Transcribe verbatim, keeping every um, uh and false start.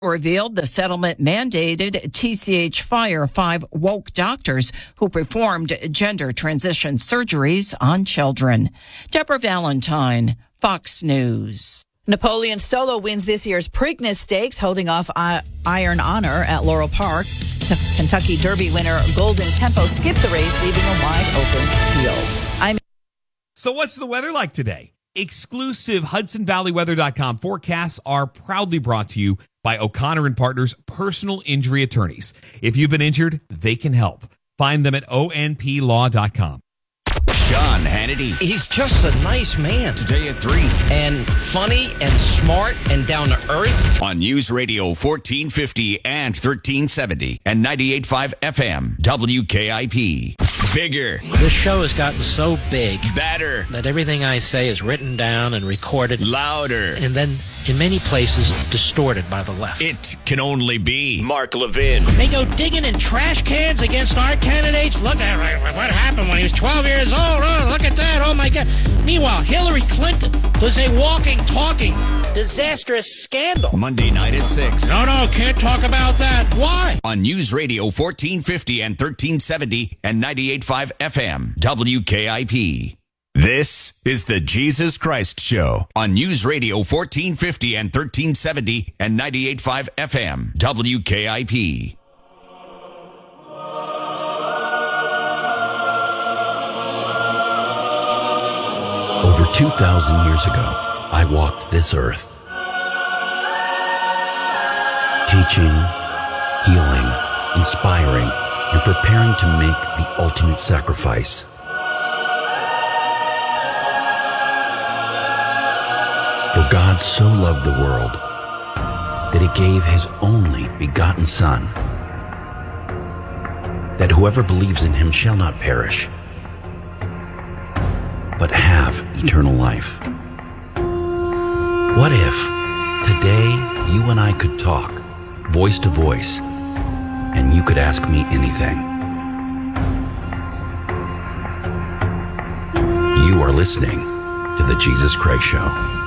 revealed the settlement mandated T C H fire five woke doctors who performed gender transition surgeries on children. Deborah Valentine, Fox News. Napoleon Solo wins this year's Preakness Stakes, holding off I- Iron Honor at Laurel Park. T- Kentucky Derby winner Golden Tempo skipped the race, leaving a wide open field. I'm- so what's the weather like today? Exclusive Hudson Valley Weather dot com forecasts are proudly brought to you by O'Connor and Partners Personal Injury Attorneys. If you've been injured, they can help. Find them at O N P law dot com. Sean Hannity. He's just a nice man. Today at three. And funny and smart and down to earth. On News Radio fourteen fifty and thirteen seventy and ninety-eight point five F M. W K I P. Bigger. This show has gotten so big. Better. That everything I say is written down and recorded. Louder. And then, in many places, distorted by the left. It can only be Mark Levin. They go digging in trash cans against our candidates. Look at what happened when he was twelve years old. Oh, look at that. Oh, my God. Meanwhile, Hillary Clinton was a walking, talking, disastrous scandal. Monday night at six. No, no, can't talk about that. Why? On News Radio fourteen fifty and thirteen seventy and ninety-eight point five F M. W K I P. This is the Jesus Christ Show on News Radio fourteen fifty and thirteen seventy and ninety-eight point five F M. W K I P. Over two thousand years ago, I walked this earth, teaching, healing, inspiring, and preparing to make the ultimate sacrifice. For God so loved the world that he gave his only begotten Son, that whoever believes in him shall not perish, but have eternal life. What if today you and I could talk, voice to voice, and you could ask me anything? You are listening to The Jesus Christ Show.